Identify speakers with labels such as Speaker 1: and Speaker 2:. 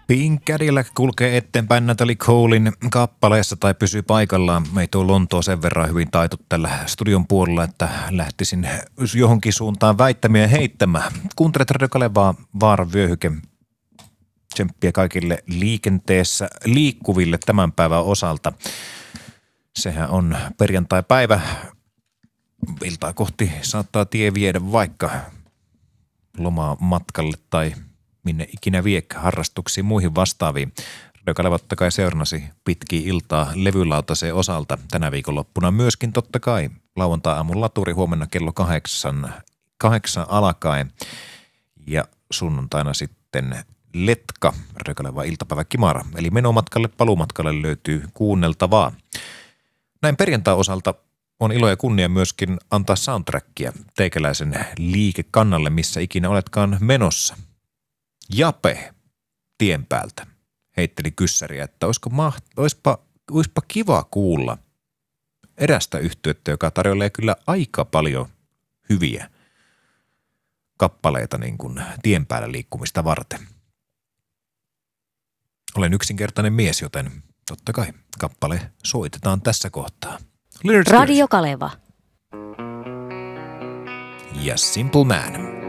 Speaker 1: Pink Cadillac kulkee eteenpäin Natalie Colein kappaleessa tai pysyy paikallaan. Meitä on Lontoa sen verran hyvin taitu tällä studion puolella, että lähtisin johonkin suuntaan väittämiä heittämään. Kuuntelet Radio Kalevaa, Vaaran vyöhyke. Tsemppiä kaikille liikenteessä liikkuville tämän päivän osalta. Sehän on perjantai-päivä. Iltaa kohti saattaa tie viedä vaikka lomaa matkalle tai minne ikinä viekään harrastuksiin muihin vastaaviin. Radio Kaleva totta kai seurannasi pitkiä iltaa levylautaseen osalta tänä viikonloppuna myöskin totta kai. Lauantai-aamun laturi huomenna kello 8 alkaen ja sunnuntaina sitten Letka, Radio Kaleva iltapäivä Kimara. Eli menomatkalle, paluumatkalle löytyy kuunneltavaa. Näin perjantai osalta on ilo ja kunnia myöskin antaa soundtrackia teikäläisen liikekannalle, missä ikinä oletkaan menossa. Jape tien päältä heitteli kyssäriä, että oispa kiva kuulla erästä yhtyettä, joka tarjoilee kyllä aika paljon hyviä kappaleita niin kuin tien päällä liikkumista varten. Olen yksinkertainen mies, joten totta kai kappale soitetaan tässä kohtaa.
Speaker 2: Radio Kaleva.
Speaker 1: Ja Simple Man.